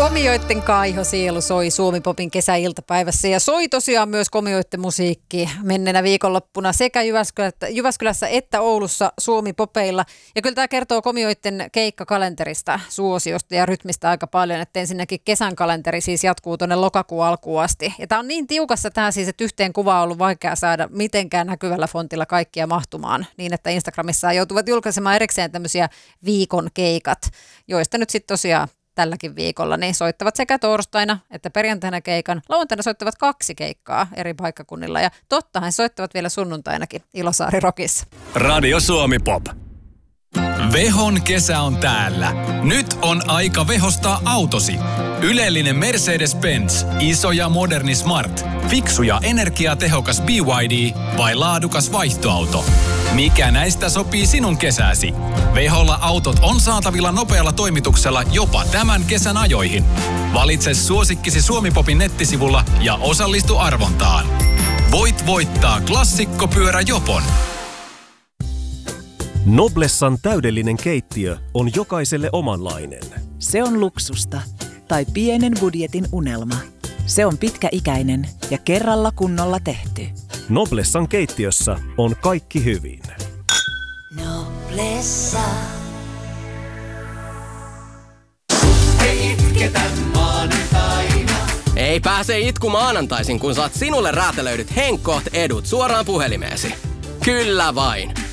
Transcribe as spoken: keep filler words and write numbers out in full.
Komioitten Kaiho Sielu soi Suomi-popin kesäiltapäivässä ja soi tosiaan myös komioitten musiikki menneenä viikonloppuna sekä Jyväskylässä, Jyväskylässä että Oulussa Suomi-popeilla. Ja kyllä tämä kertoo komioitten keikkakalenterista, suosiosta ja rytmistä aika paljon, että ensinnäkin kesän kalenteri siis jatkuu tuonne lokakuun alkuun asti. Ja tämä on niin tiukassa tämä siis, että yhteen kuvaan on ollut vaikea saada mitenkään näkyvällä fontilla kaikkia mahtumaan niin, että Instagramissa joutuvat julkaisemaan erikseen tämmöisiä viikon keikat, joista nyt sitten tosiaan tälläkin viikolla, niin soittavat sekä torstaina että perjantaina keikan. Lauantaina soittavat kaksi keikkaa eri paikkakunnilla ja tottahan soittavat vielä sunnuntainakin Ilosaari Rockissa. Radio Suomi Pop. Vehon kesä on täällä. Nyt on aika vehostaa autosi. Ylellinen Mercedes-Benz, iso ja moderni Smart, fiksu ja energiatehokas B Y D vai laadukas vaihtoauto? Mikä näistä sopii sinun kesääsi? Veholla autot on saatavilla nopealla toimituksella jopa tämän kesän ajoihin. Valitse suosikkisi Suomi-popin nettisivulla ja osallistu arvontaan. Voit voittaa klassikkopyörä Jopon. Noblessan täydellinen keittiö on jokaiselle omanlainen. Se on luksusta tai pienen budjetin unelma. Se on pitkäikäinen ja kerralla kunnolla tehty. Noblessan keittiössä on kaikki hyvin. Noblessa. Ei itketä maanantaina. Ei pääse itku maanantaisin, kun saat sinulle räätälöidyt Henkkoht edut suoraan puhelimeesi. Kyllä vain.